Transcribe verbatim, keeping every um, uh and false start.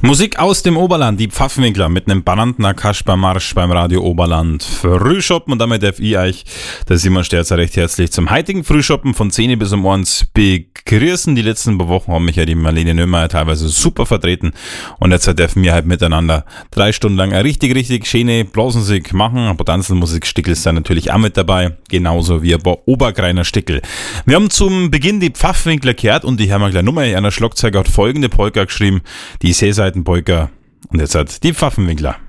Musik aus dem Oberland, die Pfaffenwinkler mit einem Brandner Kaspermarsch beim Radio Oberland Frühschoppen und damit darf ich euch, der Simon Sterzer, recht herzlich zum heutigen Frühschoppen von zehn bis um eins begrüßen. Die letzten paar Wochen haben mich ja die Marlene Nömer teilweise super vertreten und jetzt dürfen wir halt miteinander drei Stunden lang eine richtig, richtig schöne Blasmusik machen, aber Tanzelmusikstickel ist da natürlich auch mit dabei, genauso wie ein paar Obergreiner Stickel. Wir haben zum Beginn die Pfaffenwinkler gehört und ich habe mir gleich Nummer, einer Schlagzeuger hat folgende Polka geschrieben, die Seeseitenpolka und jetzt hat die Pfaffenwinkler.